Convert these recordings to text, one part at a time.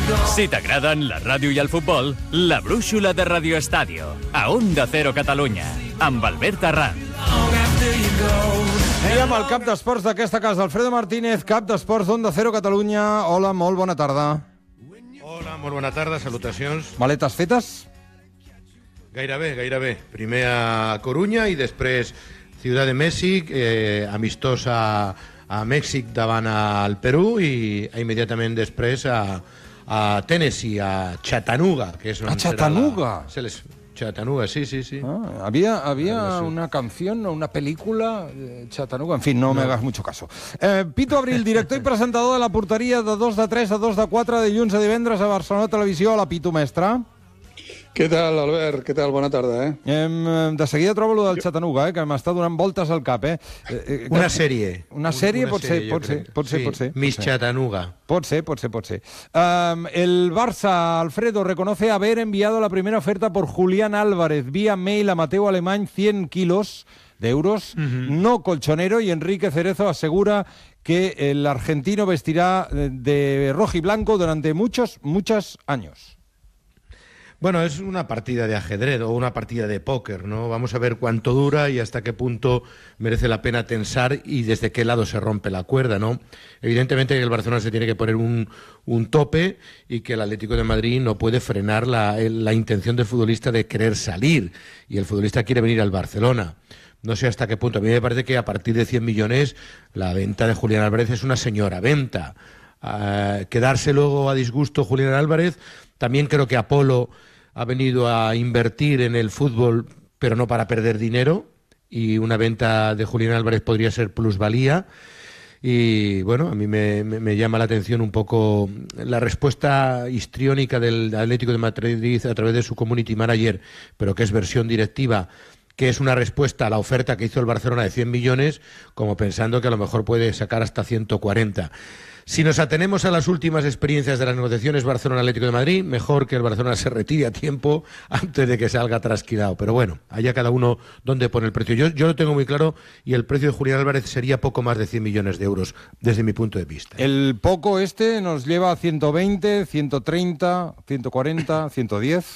Si t'agraden la ràdio i el futbol, la brúixola de Radio Estadio, a Onda Cero Catalunya, amb Albert Arran. I amb el cap d'esports d'aquesta casa, Alfredo Martínez, cap d'esports d'Onda Cero Catalunya. Hola, molt bona tarda. Hola, molt bona tarda, salutacions. Maletes fetes? Gairebé. Primer a Corunya i després Ciutat de Mèxic, amistós a Mèxic davant al Perú i immediatament després a Tennessee, a Chattanooga. Que és a Chattanooga? Chattanooga, sí. Había una canción o una película, Chattanooga, en fin, no me hagas mucho caso. Pitu Abril, director i presentador de la porteria de 2 de 3 a 2 de 4 de dilluns a divendres a Barcelona Televisió. Hola, Pitu, mestre. Què tal, Albert? Què tal? Bona tarda, De seguida trobo lo del Chattanooga, que m'està donant voltes al cap, Una sèrie. Una sèrie pot ser. Miss Chattanooga. Pot ser. El Barça, Alfredo, reconoce haber enviado la primera oferta por Julián Álvarez vía mail a Mateo Alemany, 100 kilos de euros, no colchonero, y Enrique Cerezo asegura que el argentino vestirá de rojo y blanco durante muchos años. Bueno, es una partida de ajedrez o una partida de póker, ¿no? Vamos a ver cuánto dura y hasta qué punto merece la pena tensar y desde qué lado se rompe la cuerda, ¿no? Evidentemente el Barcelona se tiene que poner un tope y que el Atlético de Madrid no puede frenar la intención del futbolista de querer salir, y el futbolista quiere venir al Barcelona. No sé hasta qué punto. A mí me parece que a partir de 100 millones la venta de Julián Álvarez es una señora venta. Quedarse luego a disgusto Julián Álvarez, también creo que Apolo ha venido a invertir en el fútbol, pero no para perder dinero, y una venta de Julián Álvarez podría ser plusvalía. Y bueno, a mí me llama la atención un poco la respuesta histriónica del Atlético de Madrid a través de su community manager, pero que es versión directiva, que es una respuesta a la oferta que hizo el Barcelona de 100 millones, como pensando que a lo mejor puede sacar hasta 140. Si nos atenemos a las últimas experiencias de las negociaciones Barcelona-Atlético de Madrid, mejor que el Barcelona se retire a tiempo antes de que salga trasquilado. Pero bueno, allá cada uno dónde pone el precio. Yo lo tengo muy claro, y el precio de Julián Álvarez sería poco más de 100 millones de euros, desde mi punto de vista. El poco nos lleva a 120, 130, 140, 110.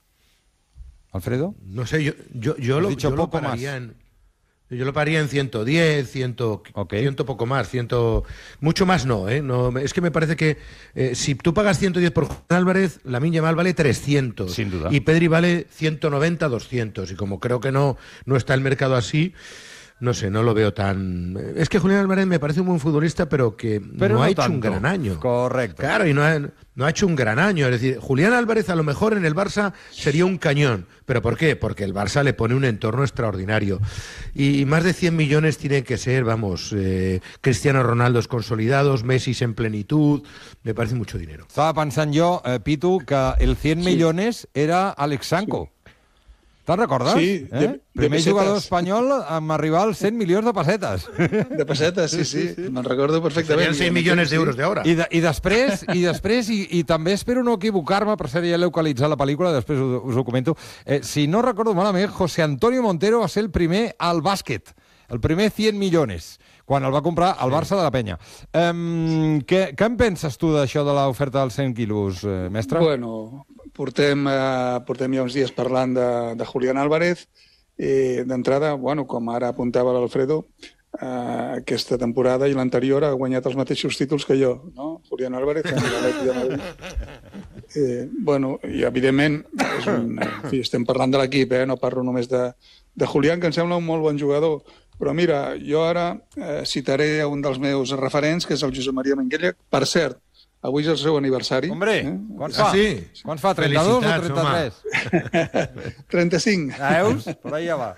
¿Alfredo? No sé, yo lo pararía más. Yo lo pagaría en 110, 100 poco más, 100, mucho más no, es que me parece que si tú pagas 110 por Julián Álvarez, Lamine Yamal vale 300. Sin duda. Y Pedri vale 190, 200. Y como creo que no está el mercado así, no sé, no lo veo tan... Es que Julián Álvarez me parece un buen futbolista, pero no ha hecho un gran año. Correcto. Claro, y no ha hecho un gran año. Es decir, Julián Álvarez a lo mejor en el Barça sería un cañón. ¿Pero por qué? Porque el Barça le pone un entorno extraordinario. Y más de 100 millones tienen que ser, Cristiano Ronaldo consolidados, Messi en plenitud. Me parece mucho dinero. Estaba pensant jo, Pitu, que el 100 millones era Alex Sanko. Sí. Te'n recordes? Sí, Primer jugador espanyol amb arribar als 100 milions de pessetes. De pessetes, sí. Me'n recordo perfectament. Serien 6 millones d'euros d'hora. I després, també espero no equivocar-me, per cert, ja l'he localitzat la pel·lícula, després us ho comento, si no recordo malament, José Antonio Montero va ser el primer al bàsquet, el primer 100 millones, quan el va comprar el Barça de la Penya. Què en penses tu d'això de l'oferta dels 100 quilos, mestre? Bueno, portem ja uns dies parlant de Julián Álvarez. D'entrada, com ara apuntava l'Alfredo, aquesta temporada i l'anterior ha guanyat els mateixos títols que jo, no? Julián Álvarez en l'Atlètic de Madrid. I evidentment, estem parlant de l'equip, no parlo només de Julián, que em sembla un molt bon jugador. Però mira, jo ara citaré un dels meus referents, que és el Josep Maria Minguella. Per cert, avui és el seu aniversari. Hombre, quan fa? Sí. Quan fa? 32 o 33? 35. Veus? Per allà va.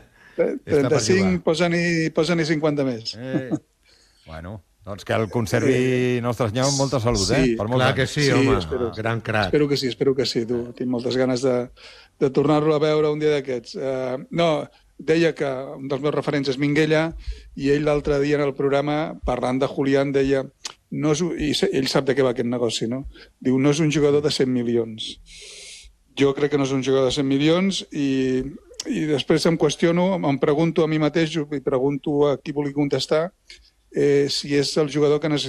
35, posa-n'hi 50 més. Bueno, doncs que el conservi Nostre Senyor amb molta salut, sí, per molt clar que sí, home, gran crac. Espero que sí, tu. Tinc moltes ganes de tornar-lo a veure un dia d'aquests. Deia que un dels meus referents és Minguella, i ell l'altre dia en el programa, parlant de Julián, deia, i ell sap de què va aquest negoci, no? Diu, no és un jugador de 100 milions. Jo crec que no és un jugador de 100 milions i després em qüestiono, em pregunto a mi mateix i pregunto a qui vulgui contestar si és el jugador que necessita